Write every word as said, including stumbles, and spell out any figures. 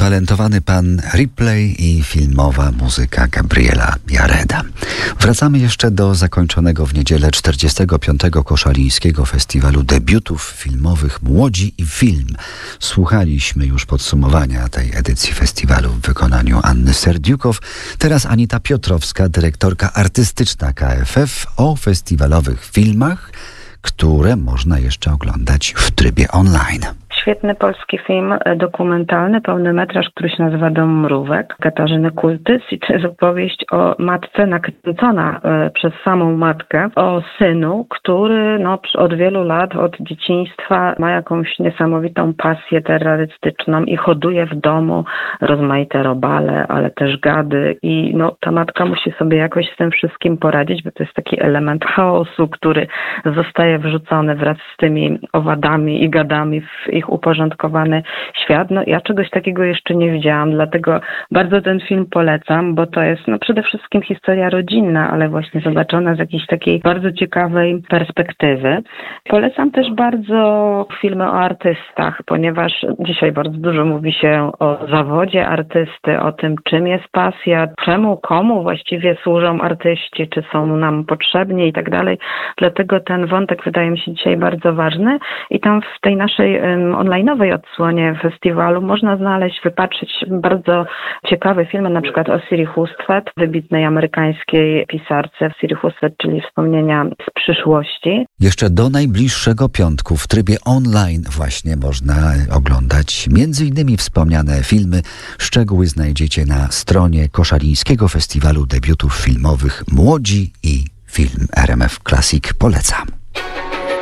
utalentowany pan Ripley i filmowa muzyka Gabriela Jareda. Wracamy jeszcze do zakończonego w niedzielę czterdziestego piątego Koszalińskiego Festiwalu Debiutów Filmowych Młodzi i Film. Słuchaliśmy już podsumowania tej edycji festiwalu w wykonaniu Anny Serdiukow. Teraz Anita Piotrowska, dyrektorka artystyczna K F F, o festiwalowych filmach, które można jeszcze oglądać w trybie online. Świetny polski film dokumentalny, pełny metraż, który się nazywa Dom Mrówek, Katarzyny Kultys, i to jest opowieść o matce nakręcona e, przez samą matkę, o synu, który no, od wielu lat, od dzieciństwa ma jakąś niesamowitą pasję terrorystyczną i hoduje w domu rozmaite robale, ale też gady, i no, ta matka musi sobie jakoś z tym wszystkim poradzić, bo to jest taki element chaosu, który zostaje wrzucony wraz z tymi owadami i gadami w ich uporządkowany świat. No ja czegoś takiego jeszcze nie widziałam, dlatego bardzo ten film polecam, bo to jest no przede wszystkim historia rodzinna, ale właśnie zobaczona z jakiejś takiej bardzo ciekawej perspektywy. Polecam też bardzo filmy o artystach, ponieważ dzisiaj bardzo dużo mówi się o zawodzie artysty, o tym, czym jest pasja, czemu, komu właściwie służą artyści, czy są nam potrzebni i tak dalej. Dlatego ten wątek wydaje mi się dzisiaj bardzo ważny i tam w tej naszej um, online'owej odsłonie festiwalu można znaleźć, wypatrzyć bardzo ciekawe filmy, na przykład o Siri Hustvedt, wybitnej amerykańskiej pisarce. Siri Hustvedt, czyli wspomnienia z przyszłości. Jeszcze do najbliższego piątku w trybie online właśnie można oglądać między innymi wspomniane filmy. Szczegóły znajdziecie na stronie Koszalińskiego Festiwalu Debiutów Filmowych Młodzi i Film R M F Classic. Polecam.